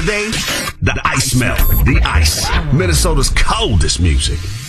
holiday? The ice melt. The ice. Minnesota's coldest music.